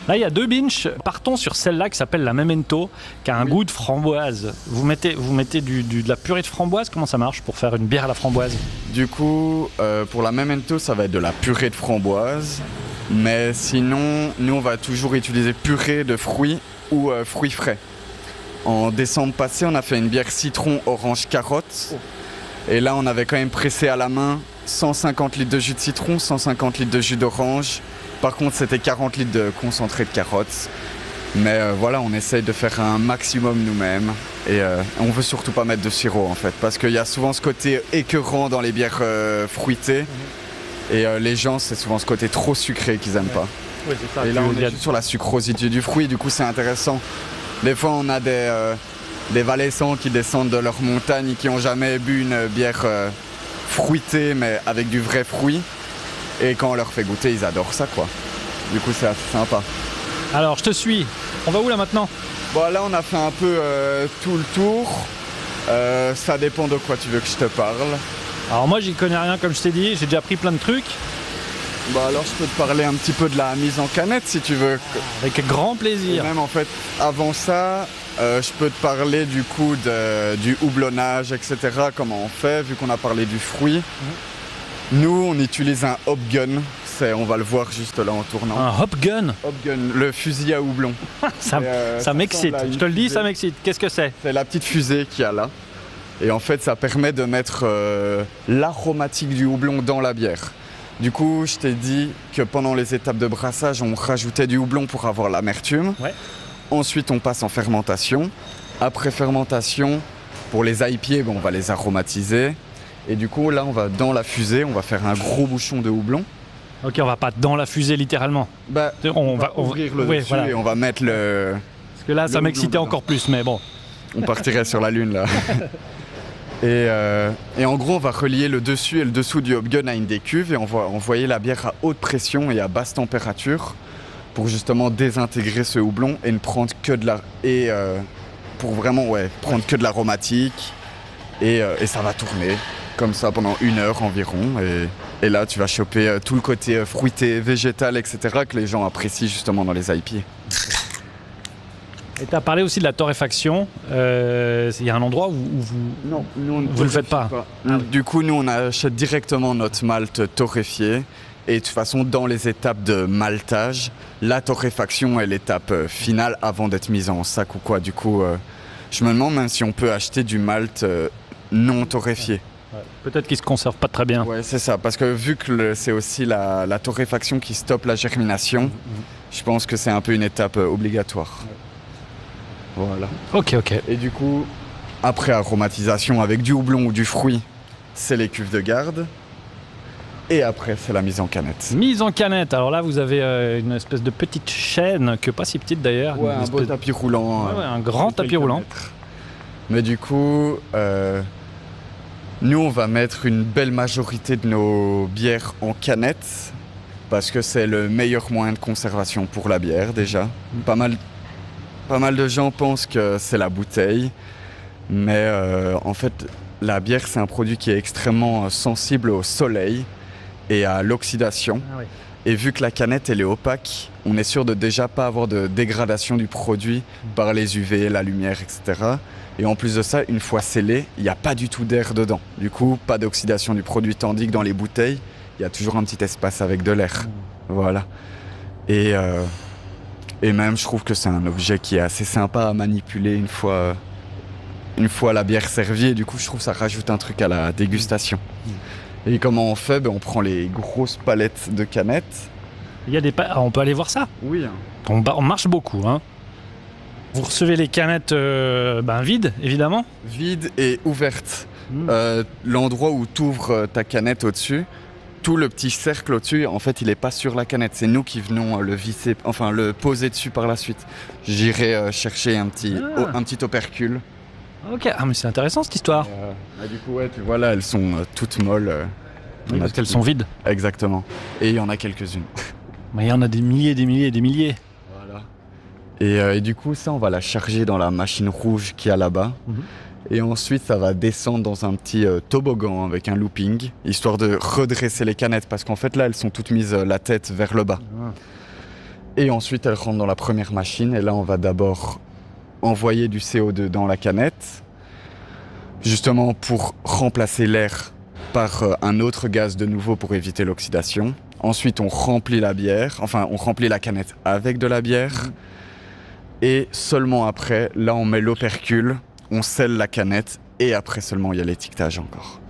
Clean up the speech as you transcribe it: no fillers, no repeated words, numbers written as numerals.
Là, il y a 2 binges. Partons sur celle-là qui s'appelle la Memento, qui a un goût de framboise. Vous mettez de la purée de framboise. Comment ça marche pour faire une bière à la framboise? Du coup, pour la Memento, ça va être de la purée de framboise. Mais sinon, nous, on va toujours utiliser purée de fruits ou fruits frais. En décembre passé, on a fait une bière citron, orange, carotte. Et là, on avait quand même pressé à la main 150 litres de jus de citron, 150 litres de jus d'orange. Par contre, c'était 40 litres de concentré de carotte. Mais voilà, on essaye de faire un maximum nous-mêmes. Et on veut surtout pas mettre de sirop, en fait. Parce qu'il y a souvent ce côté écœurant dans les bières fruitées. Et les gens, c'est souvent ce côté trop sucré qu'ils n'aiment pas. Oui, c'est ça. Et là, on est juste sur la sucrosité du fruit. Du coup, c'est intéressant. Des fois, on a des Valaisans qui descendent de leur montagne et qui n'ont jamais bu une bière fruitée, mais avec du vrai fruit. Et quand on leur fait goûter, ils adorent ça, quoi. Du coup, c'est assez sympa. Alors, je te suis. On va où là maintenant? Bon, là, on a fait un peu tout le tour. Ça dépend de quoi tu veux que je te parle. Alors moi, j'y connais rien, comme je t'ai dit. J'ai déjà pris plein de trucs. Bah alors, je peux te parler un petit peu de la mise en canette, si tu veux. Avec grand plaisir. Et même, en fait, avant ça, je peux te parler du coup du houblonnage, etc. Comment on fait, vu qu'on a parlé du fruit. Nous, on utilise un hop gun. On va le voir juste là en tournant. Un hop gun? Hop gun, le fusil à houblon. Ça m'excite. Je te le dis, ça m'excite. Qu'est-ce que c'est? C'est la petite fusée qu'il y a là. Et en fait, ça permet de mettre l'aromatique du houblon dans la bière. Du coup, je t'ai dit que pendant les étapes de brassage, on rajoutait du houblon pour avoir l'amertume. Ouais. Ensuite, on passe en fermentation. Après fermentation, pour les IPA, on va les aromatiser. Et du coup, là, on va dans la fusée, on va faire un gros bouchon de houblon. Ok, on va pas dans la fusée littéralement. Bah, on va ouvrir le dessus et on va mettre le... Parce que là, ça m'excitait encore plus, mais bon. On partirait sur la lune, là. Et en gros, on va relier le dessus et le dessous du hop gun à une des cuves et on va envoyer la bière à haute pression et à basse température pour justement désintégrer ce houblon et ne prendre que de la... pour vraiment, prendre que de l'aromatique et ça va tourner comme ça pendant 1 heure environ. Et là, tu vas choper tout le côté fruité, végétal, etc. que les gens apprécient justement dans les IPA. Et tu as parlé aussi de la torréfaction. Il y a un endroit où vous... Non, nous, vous le faites pas. Du coup, nous, on achète directement notre malt torréfié. Et de toute façon, dans les étapes de maltage, la torréfaction est l'étape finale avant d'être mise en sac ou quoi. Du coup, je me demande même si on peut acheter du malt non torréfié. Ouais. Peut-être qu'il se conserve pas très bien. Ouais, c'est ça. Parce que vu que c'est aussi la torréfaction qui stoppe la germination, je pense que c'est un peu une étape obligatoire. Ouais. Voilà. Ok. Et du coup, après aromatisation avec du houblon ou du fruit, c'est les cuves de garde. Et après, c'est la mise en canette. Mise en canette. Alors là, vous avez une espèce de petite chaîne, que pas si petite d'ailleurs. Ouais, un beau tapis roulant. Ouais, un grand tapis roulant. Mais du coup, nous, on va mettre une belle majorité de nos bières en canette parce que c'est le meilleur moyen de conservation pour la bière déjà. Pas mal de gens pensent que c'est la bouteille, mais en fait, la bière, c'est un produit qui est extrêmement sensible au soleil et à l'oxydation. Ah oui. Et vu que la canette, elle est opaque, on est sûr de déjà pas avoir de dégradation du produit par les UV, la lumière, etc. Et en plus de ça, une fois scellé, il n'y a pas du tout d'air dedans. Du coup, pas d'oxydation du produit, tandis que dans les bouteilles, il y a toujours un petit espace avec de l'air. Voilà. Et même, je trouve que c'est un objet qui est assez sympa à manipuler une fois la bière servie. Et du coup, je trouve que ça rajoute un truc à la dégustation. Et comment on fait? On prend les grosses palettes de canettes. On peut aller voir ça? Oui. On marche beaucoup. Hein. Vous recevez les canettes vides, évidemment? Vides et ouvertes. L'endroit où tu ouvres ta canette au-dessus, tout le petit cercle au-dessus, en fait, il n'est pas sur la canette. C'est nous qui venons le poser dessus par la suite. J'irai chercher un petit opercule. Ok, mais c'est intéressant cette histoire. Du coup, tu vois là, elles sont toutes molles. Oui, parce qu'elles sont vides. Exactement. Et il y en a quelques-unes. Mais il y en a des milliers, des milliers, des milliers. Voilà. Et du coup, ça, on va la charger dans la machine rouge qu'il y a là-bas. Et ensuite, ça va descendre dans un petit toboggan avec un looping, histoire de redresser les canettes. Parce qu'en fait, là, elles sont toutes mises la tête vers le bas. Et ensuite, elle rentre dans la première machine. Et là, on va d'abord envoyer du CO2 dans la canette, justement pour remplacer l'air par un autre gaz de nouveau pour éviter l'oxydation. Ensuite, on remplit la bière, enfin, on remplit la canette avec de la bière. Et seulement après, là, on met l'opercule, on scelle la canette et après seulement, il y a l'étiquetage encore.